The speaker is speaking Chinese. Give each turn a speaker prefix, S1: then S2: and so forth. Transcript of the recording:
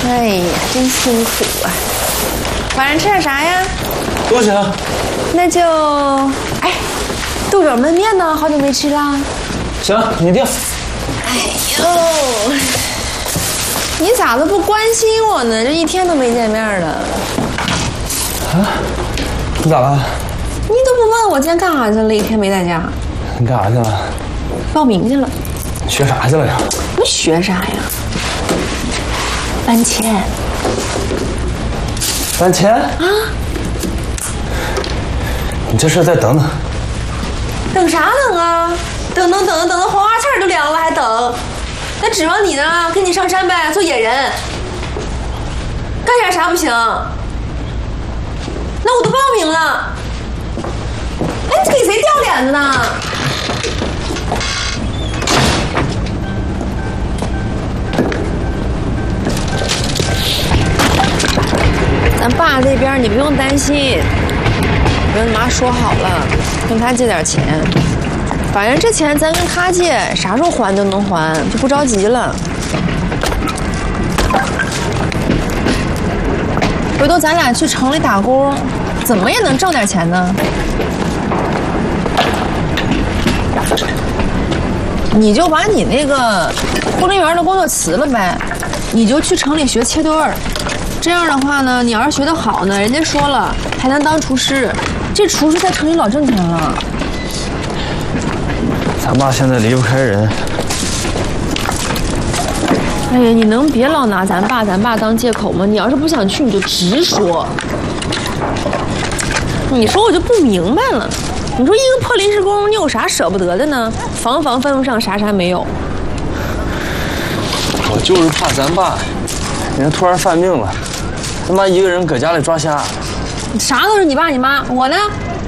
S1: 哎呀，真辛苦啊！晚上吃点啥呀？
S2: 都行。
S1: 那就，哎，豆角焖面呢？好久没吃了。
S2: 行，你定。
S1: 哎呦，你咋都不关心我呢？这一天都没见面了。
S2: 啊？你咋了？
S1: 你都不问我今天干啥去了？一天没在家。
S2: 你干啥去了？
S1: 报名去了。
S2: 学啥去了呀？
S1: 你学啥呀？搬迁。
S2: 搬迁？啊？你这事再等等。
S1: 等啥等啊？等到黄花菜都凉了还等？那指望你呢？跟你上山呗，做野人。干点啥不行？那我都报名了。哎，你给谁掉脸子呢？咱爸这边你不用担心，我跟妈说好了，跟他借点钱。反正这钱咱跟他借，啥时候还都能还，就不着急了。回头咱俩去城里打工，怎么也能挣点钱呢。你就把你那个护林员的工作辞了呗，你就去城里学切墩儿。这样的话呢，你要是学得好呢，人家说了还能当厨师，这厨师在城里老挣钱了。
S2: 咱爸现在离不开人。
S1: 哎呀，你能别老拿咱爸当借口吗？你要是不想去，你就直说。你说我就不明白了，你说一个破临时工，你有啥舍不得的呢？房分不上，啥没有。
S2: 我就是怕咱爸，人家突然犯病了，他妈一个人搁家里抓瞎。
S1: 啥都是你爸你妈，我呢？